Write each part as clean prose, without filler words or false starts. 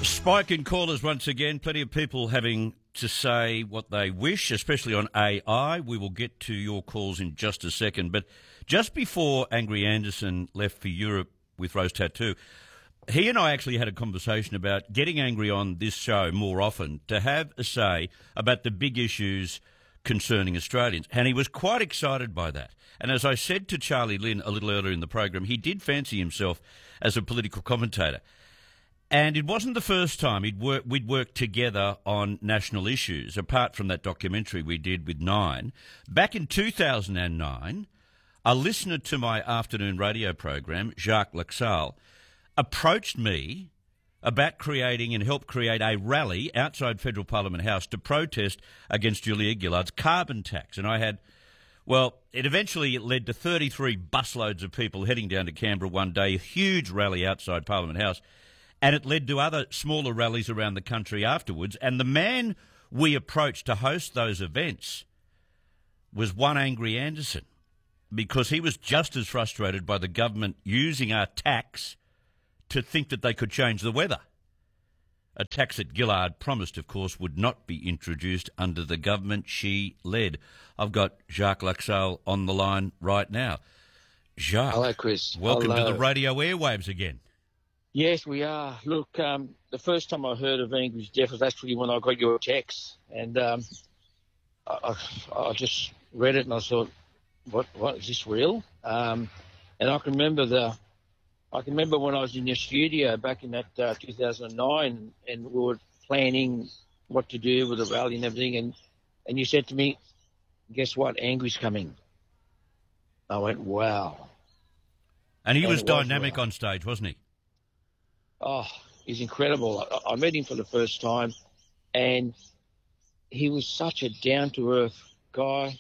Spike in callers once again. Plenty of people having to say what they wish, especially on AI. We will get to your calls in just a second. But just before Angry Anderson left for Europe with Rose Tattoo, he and I actually had a conversation about getting Angry on this show more often to have a say about the big issues concerning Australians. And he was quite excited by that. And as I said to Charlie Lynn a little earlier in the program, he did fancy himself as a political commentator. And it wasn't the first time we'd worked together on national issues, apart from that documentary we did with Nine. Back in 2009, a listener to my afternoon radio program, Jacques Laxale, approached me about creating and helped create a rally outside Federal Parliament House to protest against Julia Gillard's carbon tax. And it eventually led to 33 busloads of people heading down to Canberra one day, a huge rally outside Parliament House. And it led to other smaller rallies around the country afterwards. And the man we approached to host those events was one Angry Anderson, because he was just as frustrated by the government using our tax to think that they could change the weather. A tax that Gillard promised, of course, would not be introduced under the government she led. I've got Jacques Laxale on the line right now. Jacques. Hello, Chris. Welcome to the radio airwaves again. Yes, we are. Look, the first time I heard of Angry's death was actually when I got your text, and I just read it and I thought, "What is this real?" And I can remember when I was in your studio back in that 2009, and we were planning what to do with the rally and everything, and you said to me, "Guess what? Angry's coming." I went, "Wow!" And he was dynamic on stage, wasn't he? Oh, he's incredible. I met him for the first time, and he was such a down-to-earth guy.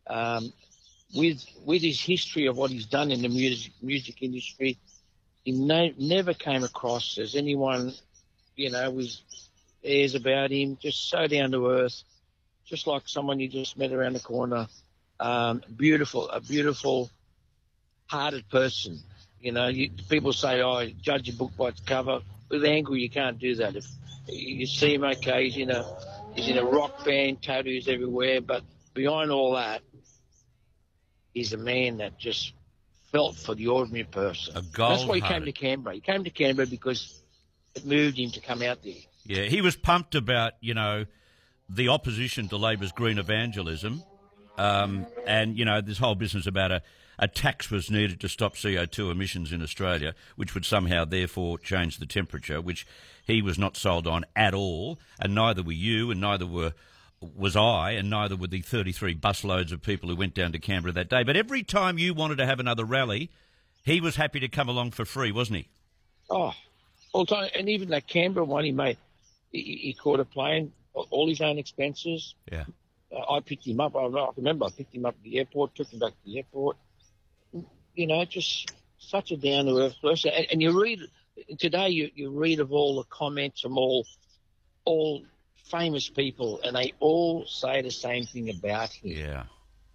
With his history of what he's done in the music industry, he never came across as anyone, with airs about him, just so down-to-earth, just like someone you just met around the corner. A beautiful-hearted person. People say, judge a book by its cover. With Angry, you can't do that. If you see him, okay, he's in a rock band, tattoos everywhere, but behind all that, he's a man that just felt for the ordinary person. That's why he came to Canberra. He came to Canberra because it moved him to come out there. Yeah, he was pumped about, the opposition to Labor's green evangelism, and, this whole business about a tax was needed to stop CO2 emissions in Australia, which would somehow therefore change the temperature, which he was not sold on at all, and neither were you, and neither was I, and neither were the 33 busloads of people who went down to Canberra that day. But every time you wanted to have another rally, he was happy to come along for free, wasn't he? Oh, all the time. And even that Canberra one he caught a plane, all his own expenses. Yeah. I picked him up. I remember I picked him up at the airport, took him back to the airport. Just such a down-to-earth person. And you read today, you read of all the comments from all famous people, and they all say the same thing about him. Yeah.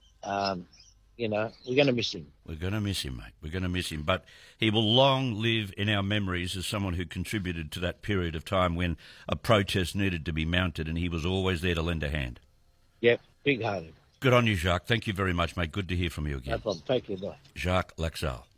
We're going to miss him. We're going to miss him, mate. We're going to miss him. But he will long live in our memories as someone who contributed to that period of time when a protest needed to be mounted, and he was always there to lend a hand. Yep, big-hearted. Good on you, Jacques. Thank you very much, mate. Good to hear from you again. No problem. Take care. Bye. Jacques Laxale.